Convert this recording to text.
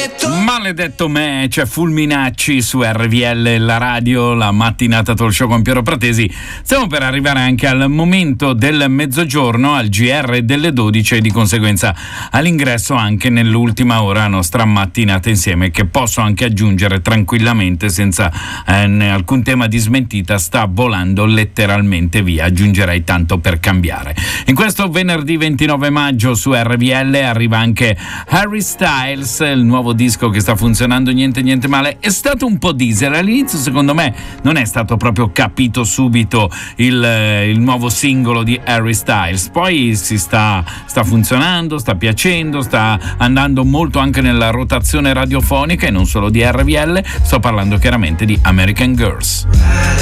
Maledetto me, c'è Fulminacci su RVL, la radio, la mattinata talk show con Piero Pratesi. Stiamo per arrivare anche al momento del mezzogiorno, al GR delle 12 e di conseguenza all'ingresso anche nell'ultima ora nostra mattinata insieme, che posso anche aggiungere tranquillamente senza alcun tema di smentita, sta volando letteralmente via, aggiungerei tanto per cambiare. In questo venerdì 29 maggio su RVL arriva anche Harry Styles, il nuovo disco che sta funzionando niente male. È stato un po' diesel all'inizio, secondo me non è stato proprio capito subito il nuovo singolo di Harry Styles, poi si sta funzionando, sta piacendo, sta andando molto anche nella rotazione radiofonica e non solo di RVL, sto parlando chiaramente di American Girls.